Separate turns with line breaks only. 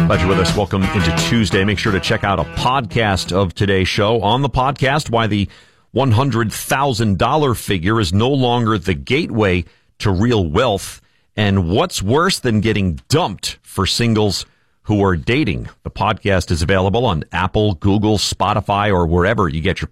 Glad you're with us. Welcome into Tuesday. Make sure to check out a podcast of today's show. On the podcast, why the $100,000 figure is no longer the gateway to real wealth, and what's worse than getting dumped for singles who are dating. The podcast is available on Apple, Google, Spotify, or wherever you get your